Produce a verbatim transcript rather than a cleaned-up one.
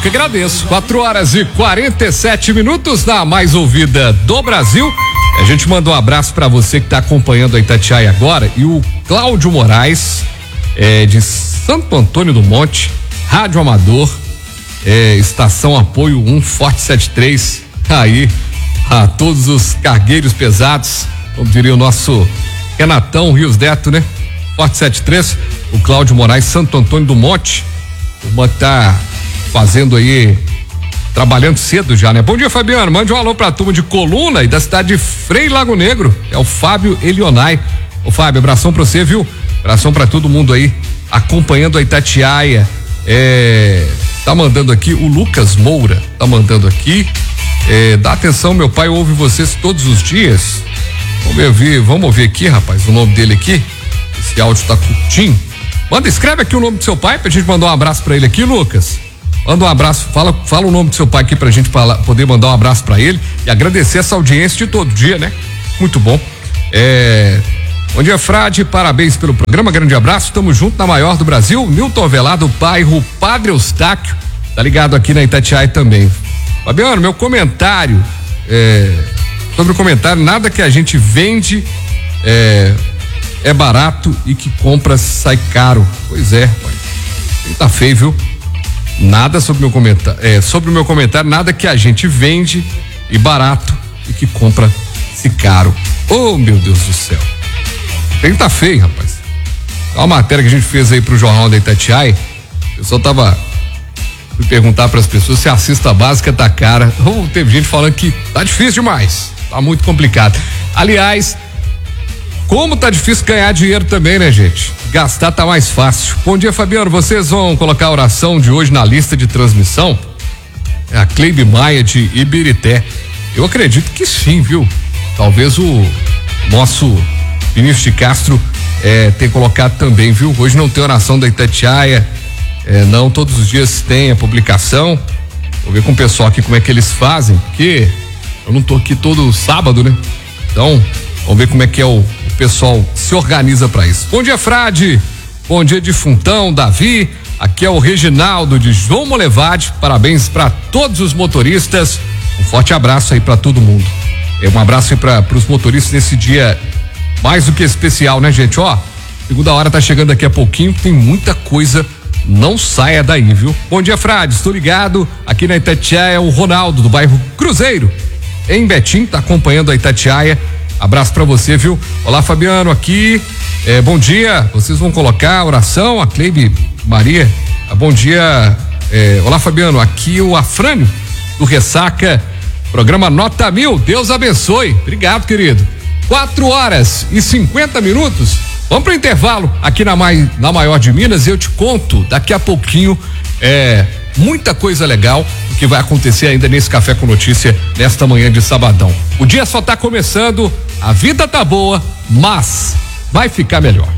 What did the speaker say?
que agradeço. quatro horas e quarenta e sete minutos na mais ouvida do Brasil. A gente manda um abraço para você que está acompanhando a Itatiaia agora. E o Cláudio Moraes, é, de Santo Antônio do Monte, Rádio Amador, é, Estação Apoio um, Forte setenta e três. Aí, a todos os cargueiros pesados, como diria o nosso Renatão Rios Neto, né? Forte setenta e três, o Cláudio Moraes, Santo Antônio do Monte. Uma tá fazendo aí, trabalhando cedo já, né? Bom dia, Fabiano. Mande um alô pra turma de Coluna e da cidade de Frei Lago Negro. É o Fábio Elionai. Ô, Fábio, abração pra você, viu? Abração pra todo mundo aí acompanhando a Itatiaia. É, tá mandando aqui o Lucas Moura, tá mandando aqui. É, dá atenção, meu pai ouve vocês todos os dias. Vamos ouvir, vamos ouvir aqui, rapaz, o nome dele aqui. Esse áudio tá curtinho. Manda, escreve aqui o nome do seu pai pra gente mandar um abraço pra ele aqui, Lucas. Manda um abraço, fala, fala o nome do seu pai aqui pra gente fala, poder mandar um abraço pra ele e agradecer essa audiência de todo dia, né? Muito bom. É, bom dia, Frade, parabéns pelo programa, grande abraço, tamo junto na maior do Brasil. Milton Velado, bairro Padre Eustáquio, tá ligado aqui na Itatiaia também. Fabiano, meu comentário é, sobre o comentário, nada que a gente vende é, é barato e que compra sai caro. Pois é, tá feio, viu? Nada sobre meu comentário, é, sobre o meu comentário, nada que a gente vende e barato e que compra se caro. Oh, meu Deus do céu. Tem que tá feio, rapaz. É uma matéria que a gente fez aí pro Jornal da Itatiaia. O pessoal tava fui perguntar para as pessoas se a cesta básica tá cara. Oh, teve gente falando que tá difícil demais, tá muito complicado. Aliás, como tá difícil ganhar dinheiro também, né, gente? Gastar tá mais fácil. Bom dia, Fabiano, vocês vão colocar a oração de hoje na lista de transmissão? É a Cleibe Maia de Ibirité. Eu acredito que sim, viu? Talvez o nosso Vinícius de Castro é, tenha colocado também, viu? Hoje não tem oração da Itatiaia. É, não, todos os dias tem a publicação. Vou ver com o pessoal aqui como é que eles fazem, porque eu não tô aqui todo sábado, né? Então, vamos ver como é que é o, o pessoal se organiza para isso. Bom dia, Frade. Bom dia, Difuntão, Davi. Aqui é o Reginaldo de João Molevade. Parabéns para todos os motoristas. Um forte abraço aí para todo mundo. É um abraço aí para os motoristas nesse dia mais do que especial, né, gente? Ó, segunda hora tá chegando daqui a pouquinho, tem muita coisa. Não saia daí, viu? Bom dia, Frade, estou ligado aqui na Itatiaia, o Ronaldo do bairro Cruzeiro, em Betim, tá acompanhando a Itatiaia. Abraço pra você, viu? Olá, Fabiano, aqui, é, bom dia, vocês vão colocar a oração, a Cleibe Maria, ah, bom dia, é, olá, Fabiano, aqui o Afrânio do Ressaca, programa Nota Mil, Deus abençoe, obrigado, querido. Quatro horas e cinquenta minutos. Vamos pro intervalo aqui na, mai, na maior de Minas e eu te conto daqui a pouquinho é, muita coisa legal que vai acontecer ainda nesse Café com Notícia nesta manhã de sabadão. O dia só tá começando, a vida tá boa, mas vai ficar melhor.